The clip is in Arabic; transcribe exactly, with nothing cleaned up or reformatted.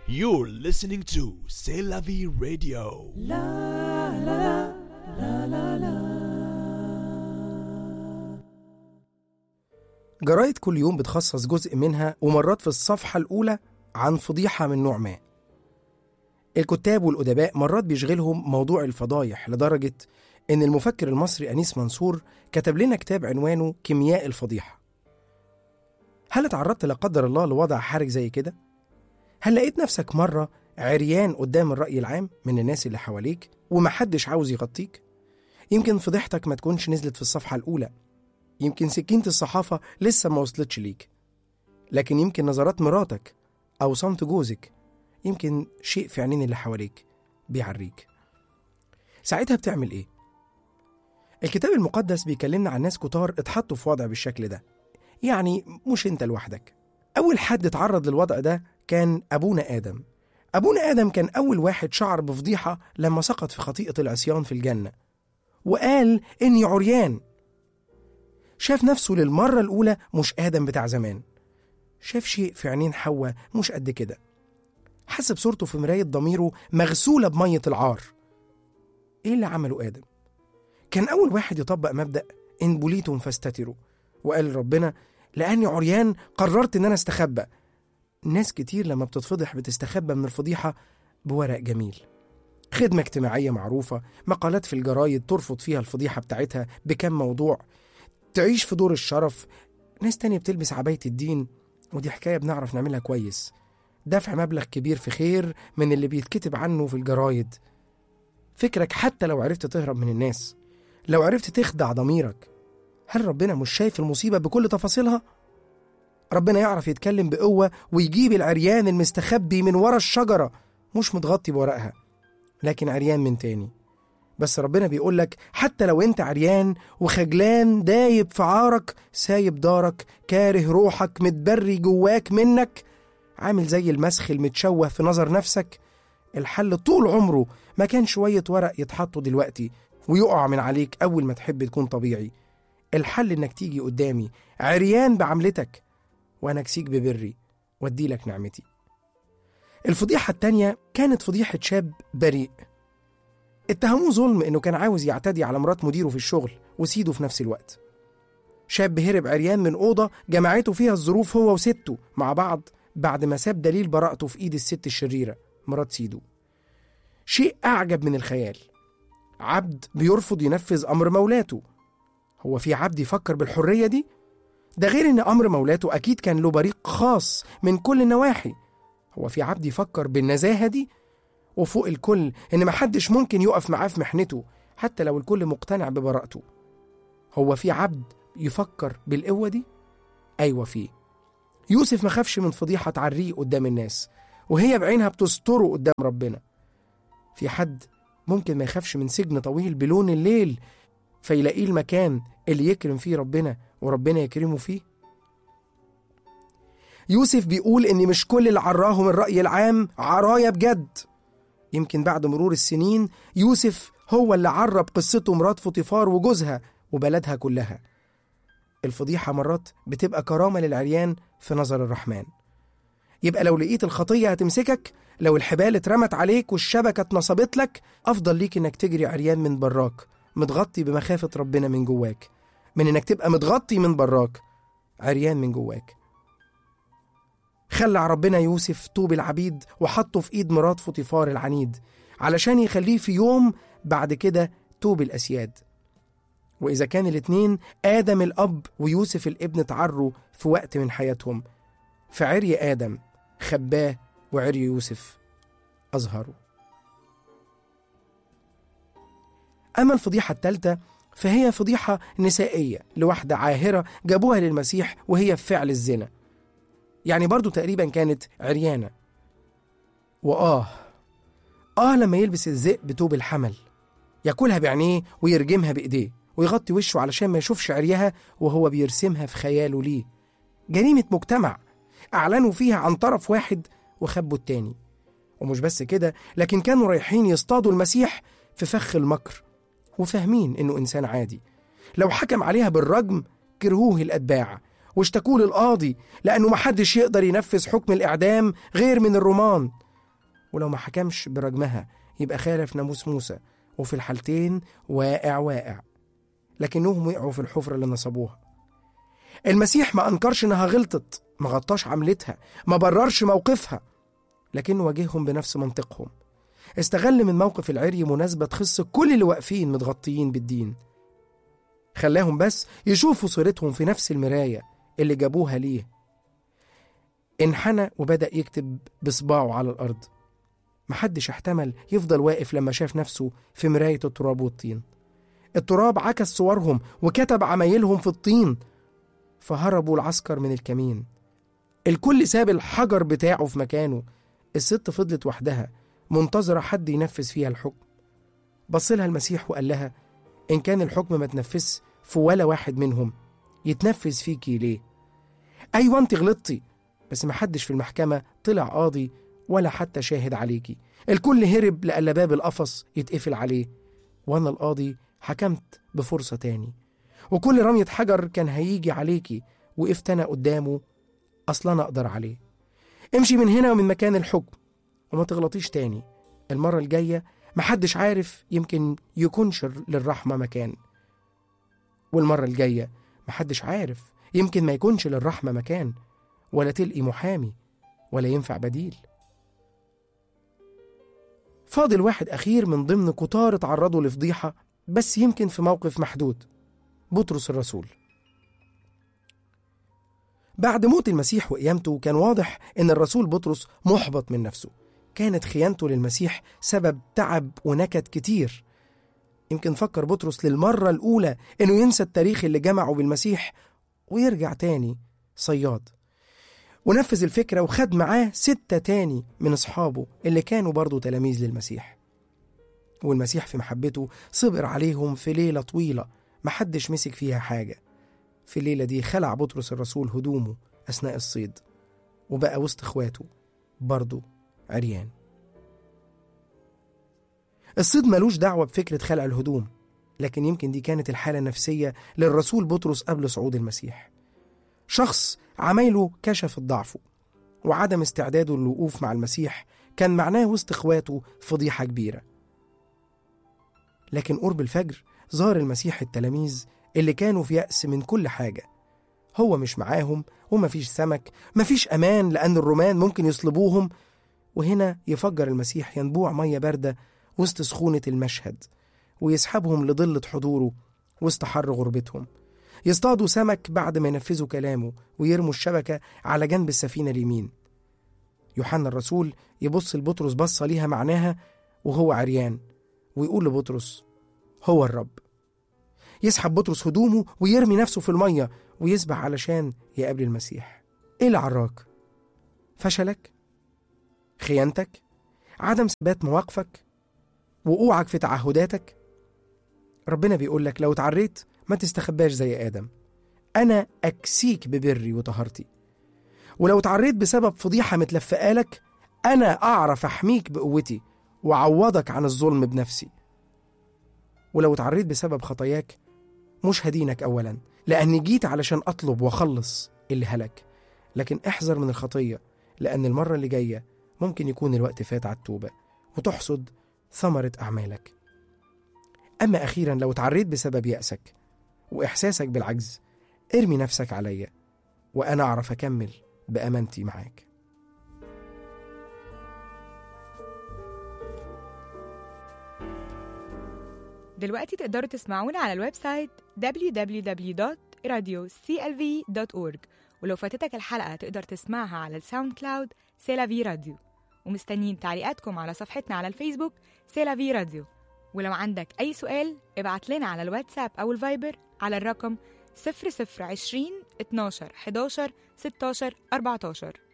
You're listening to C'est la vie radio. La la la la la. جرايد كل يوم بتخصص جزء منها ومرات في الصفحة الأولى عن فضيحة من نوع ما. الكتاب والأدباء مرات بيشغلهم موضوع الفضايح لدرجة إن المفكر المصري أنيس منصور كتب لنا كتاب عنوانه كيمياء الفضيحة. هل اتعرضت لا قدر الله لوضع حرج زي كده؟ هل لقيت نفسك مرة عريان قدام الرأي العام من الناس اللي حواليك ومحدش عاوز يغطيك؟ يمكن فضيحتك ما تكونش نزلت في الصفحة الأولى، يمكن سكينة الصحافة لسه ما وصلتش ليك، لكن يمكن نظرات مراتك أو صمت جوزك، يمكن شيء في عينين اللي حواليك بيعريك. ساعتها بتعمل إيه؟ الكتاب المقدس بيكلمنا عن ناس كتار اتحطوا في وضع بالشكل ده، يعني مش انت لوحدك. أول حد اتعرض للوضع ده كان أبونا آدم. أبونا آدم كان أول واحد شعر بفضيحة لما سقط في خطيئة العصيان في الجنة وقال إني عريان. شاف نفسه للمرة الأولى مش آدم بتاع زمان، شاف شيء في عينين حواء مش قد كده، حسب صورته في مراية ضميره مغسولة بمية العار. إيه اللي عمله آدم؟ كان أول واحد يطبق مبدأ إن بليتم فاستتروا، وقال ربنا لأني عريان قررت إن أنا استخبى. ناس كتير لما بتتفضح بتستخبى من الفضيحة بورق جميل، خدمة اجتماعية معروفة، مقالات في الجرايد ترفض فيها الفضيحة بتاعتها بكم موضوع، تعيش في دور الشرف. ناس تانية بتلبس عباية الدين، ودي حكاية بنعرف نعملها كويس، دفع مبلغ كبير في خير من اللي بيتكتب عنه في الجرايد. فكرك حتى لو عرفت تهرب من الناس، لو عرفت تخدع ضميرك، هل ربنا مش شايف المصيبة بكل تفاصيلها؟ ربنا يعرف يتكلم بقوة ويجيب العريان المستخبي من ورا الشجرة، مش متغطي بورقها لكن عريان من تاني. بس ربنا بيقولك حتى لو انت عريان وخجلان دايب في عارك، سايب دارك، كاره روحك، متبري جواك منك، عامل زي المسخ المتشوه في نظر نفسك، الحل طول عمره ما كان شوية ورق يتحطوا دلوقتي ويقع من عليك أول ما تحب تكون طبيعي. الحل إنك تيجي قدامي عريان بعملتك وأنا أكسيك ببري وأديلك نعمتي. الفضيحة التانية كانت فضيحة شاب بريء، اتهموه ظلم إنه كان عاوز يعتدي على مرات مديره في الشغل وسيده في نفس الوقت. شاب هرب عريان من أوضة جمعته فيها الظروف هو وسته مع بعض بعد ما ساب دليل براءته في إيد الست الشريرة مرات سيده. شيء أعجب من الخيال، عبد بيرفض ينفذ أمر مولاته. هو في عبد يفكر بالحرية دي؟ ده غير إن أمر مولاته أكيد كان له بريق خاص من كل النواحي. هو في عبد يفكر بالنزاهة دي؟ وفوق الكل إن محدش ممكن يقف معاه في محنته حتى لو الكل مقتنع ببراءته. هو في عبد يفكر بالقوة دي؟ أيوة فيه. يوسف ما خافش من فضيحة تعريه قدام الناس وهي بعينها بتستره قدام ربنا. في حد ممكن ما يخافش من سجن طويل بلون الليل فيلاقيه المكان اللي يكرم فيه ربنا وربنا يكرمه فيه؟ يوسف بيقول إن مش كل اللي عراهم الرأي العام عرايا بجد. يمكن بعد مرور السنين يوسف هو اللي عرب قصته مرات فطيفار وجوزها وبلدها كلها. الفضيحة مرات بتبقى كرامة للعريان في نظر الرحمن. يبقى لو لقيت الخطية هتمسكك، لو الحبال اترمت عليك والشبكة اتنصبت لك، أفضل ليك إنك تجري عريان من براك متغطي بمخافة ربنا من جواك، من إنك تبقى متغطي من براك عريان من جواك. خلع ربنا يوسف طوب العبيد وحطه في إيد مرات فطيفار العنيد علشان يخليه في يوم بعد كده طوب الأسياد. وإذا كان الاتنين آدم الأب ويوسف الابن تعروا في وقت من حياتهم، فعري آدم خباه وعري يوسف أظهره. أما الفضيحة الثالثة فهي فضيحة نسائية لواحدة عاهرة جابوها للمسيح وهي في فعل الزنا، يعني برضو تقريبا كانت عريانة. وآه آه لما يلبس الذئب بتوب الحمل، ياكلها بعينيه ويرجمها بإيديه ويغطي وشه علشان ما يشوفش عريها وهو بيرسمها في خياله ليه. جريمة مجتمع أعلنوا فيها عن طرف واحد وخبوا التاني. ومش بس كده، لكن كانوا رايحين يصطادوا المسيح في فخ المكر وفاهمين إنه إنسان عادي. لو حكم عليها بالرجم كرهوه الأتباع واشتكوه للقاضي لأنه محدش يقدر ينفذ حكم الإعدام غير من الرومان، ولو ما حكمش برجمها يبقى خالف ناموس موسى، وفي الحالتين واقع واقع. لكنهم وقعوا في الحفرة اللي نصبوها. المسيح ما أنكرش إنها غلطت، ما غطاش عملتها، ما بررش موقفها، لكنه واجههم بنفس منطقهم. استغل من موقف العري مناسبة تخص كل اللي واقفين متغطيين بالدين، خلاهم بس يشوفوا صورتهم في نفس المراية اللي جابوها ليه. انحنى وبدأ يكتب بصباعه على الأرض. محدش احتمل يفضل واقف لما شاف نفسه في مراية التراب والطين. التراب عكس صورهم وكتب عمايلهم في الطين، فهربوا العسكر من الكمين. الكل ساب الحجر بتاعه في مكانه. الست فضلت وحدها منتظرة حد ينفذ فيها الحكم. بصلها المسيح وقال لها: إن كان الحكم ما تنفذش في ولا واحد منهم، يتنفذ فيكي ليه؟ أيوة أنت غلطتي، بس محدش في المحكمة طلع قاضي ولا حتى شاهد عليكي. الكل هرب لألا باب القفص يتقفل عليه، وأنا القاضي حكمت بفرصة تاني. وكل رمية حجر كان هيجي عليكي وقفت أنا قدامه، أصلا أنا أقدر عليه. امشي من هنا ومن مكان الحكم وما تغلطيش تاني. المرة الجاية محدش عارف، يمكن يكونش للرحمة مكان. والمرة الجاية محدش عارف، يمكن ما يكونش للرحمة مكان، ولا تلقي محامي ولا ينفع بديل. فاضل واحد أخير من ضمن كتار اتعرضوا لفضيحة، بس يمكن في موقف محدود: بطرس الرسول. بعد موت المسيح وقيامته كان واضح إن الرسول بطرس محبط من نفسه. كانت خيانته للمسيح سبب تعب ونكد كتير. يمكن فكر بطرس للمرة الأولى إنه ينسى التاريخ اللي جمعه بالمسيح ويرجع تاني صياد، ونفذ الفكرة وخد معاه ستة تاني من أصحابه اللي كانوا برضو تلاميذ للمسيح. والمسيح في محبته صبر عليهم في ليلة طويلة محدش مسك فيها حاجة. في الليلة دي خلع بطرس الرسول هدومه أثناء الصيد، وبقى وسط إخواته برضو عريان. الصيد ملوش دعوة بفكرة خلع الهدوم، لكن يمكن دي كانت الحالة النفسية للرسول بطرس قبل صعود المسيح. شخص عمايله كشف ضعفه وعدم استعداده للوقوف مع المسيح كان معناه وسط إخواته فضيحة كبيرة. لكن قرب الفجر زار المسيح التلاميذ اللي كانوا في يأس من كل حاجة. هو مش معاهم ومفيش سمك، مفيش أمان لأن الرومان ممكن يصلبوهم. وهنا يفجر المسيح ينبوع مية باردة وسط سخونة المشهد، ويسحبهم لضلة حضوره وسط حر غربتهم. يصطادوا سمك بعد ما ينفذوا كلامه ويرموا الشبكة على جنب السفينة اليمين. يوحنا الرسول يبص لبطرس بصة ليها معناها وهو عريان، ويقول لبطرس: هو الرب. يسحب بطرس هدومه ويرمي نفسه في المية ويسبح علشان يقابل المسيح. ايه اللي عراك؟ فشلك؟ خيانتك؟ عدم ثبات مواقفك؟ وقوعك في تعهداتك؟ ربنا بيقولك لو اتعريت ما تستخباش زي آدم، أنا أكسيك ببري وطهارتي. ولو اتعريت بسبب فضيحة متلفقالك، أنا أعرف أحميك بقوتي وعوضك عن الظلم بنفسي. ولو اتعريت بسبب خطاياك، مش هدينك أولا، لأني جيت علشان أطلب وأخلص اللي هلك. لكن احذر من الخطية، لأن المرة اللي جاية ممكن يكون الوقت فات على التوبة وتحصد ثمرة أعمالك. أما أخيرا لو اتعريت بسبب يأسك وإحساسك بالعجز، ارمي نفسك عليا وأنا أعرف أكمل بأمانتي معاك. دلوقتي تقدروا تسمعونا على الويب سايت دبليو دبليو دبليو دوت راديو سي ال في دوت أورج، ولو فاتتك الحلقة تقدر تسمعها على الساوند كلاود سيلافي راديو. ومستنيين تعليقاتكم على صفحتنا على الفيسبوك سيلافي راديو. ولو عندك أي سؤال ابعت لنا على الواتساب أو الفايبر على الرقم صفر صفر عشرين اتناشر حداشر ستاشر أربعتاشر.